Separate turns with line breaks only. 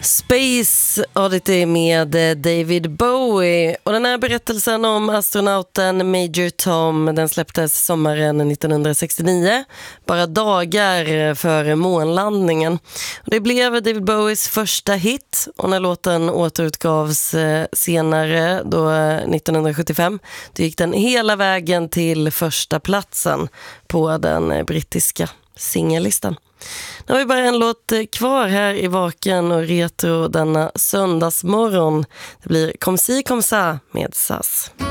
Space Oddity med David Bowie. Och den här berättelsen om astronauten Major Tom, den släpptes sommaren 1969, bara dagar före månlandningen. Och det blev David Bowies första hit, och när låten återutgavs senare, då 1975, då gick den hela vägen till första platsen på den brittiska singellistan. Nu har vi bara en låt kvar här i Vaken och Retro denna söndagsmorgon. Det blir Comme si, comme ça med SAS.